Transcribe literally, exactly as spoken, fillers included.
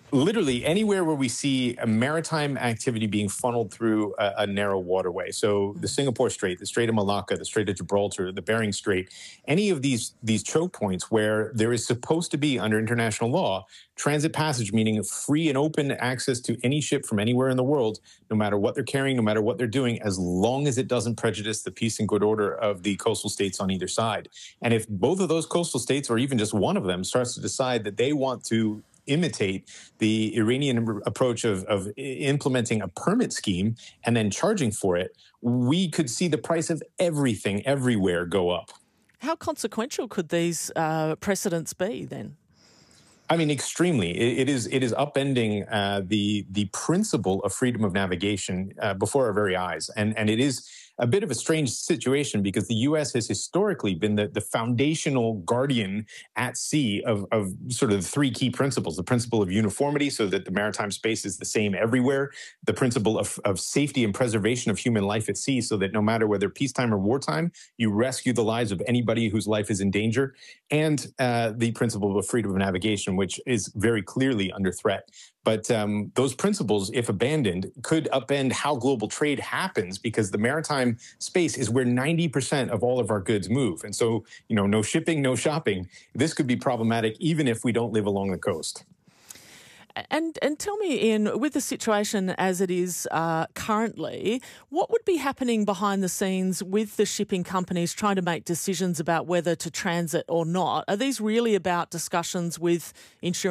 Literally anywhere where we see a maritime activity being funneled through a, a narrow waterway. So the Singapore Strait, the Strait of Malacca, the Strait of Gibraltar, the Bering Strait, any of these these choke points where there is supposed to be, under international law, transit passage, meaning free and open access to any ship from anywhere in the world, no matter what they're carrying, no matter what they're doing, as long as it doesn't prejudice the peace and good order of the coastal states on either side. And if both of those coastal states, or even just one of them, starts to decide that they want to imitate the Iranian approach of, of implementing a permit scheme and then charging for it, we could see the price of everything everywhere go up. How consequential could these uh, precedents be then? I mean, extremely. It, it is it is upending uh, the the principle of freedom of navigation uh, before our very eyes, and and it is a bit of a strange situation because the U S has historically been the, the foundational guardian at sea of, of sort of the three key principles: the principle of uniformity, so that the maritime space is the same everywhere; the principle of, of safety and preservation of human life at sea, so that no matter whether peacetime or wartime, you rescue the lives of anybody whose life is in danger; and uh, the principle of freedom of navigation, which is very clearly under threat. But um, those principles, if abandoned, could upend how global trade happens, because the maritime space is where ninety percent of all of our goods move. And so, you know, no shipping, no shopping. This could be problematic even if we don't live along the coast. And and tell me, Ian, with the situation as it is uh, currently, what would be happening behind the scenes with the shipping companies trying to make decisions about whether to transit or not? Are these really about discussions with insurance